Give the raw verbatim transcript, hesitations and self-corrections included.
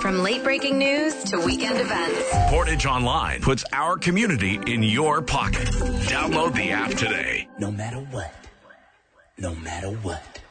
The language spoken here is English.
From late breaking news to weekend events, Portage Online puts our community in your pocket. Download the app today. No matter what, no matter what.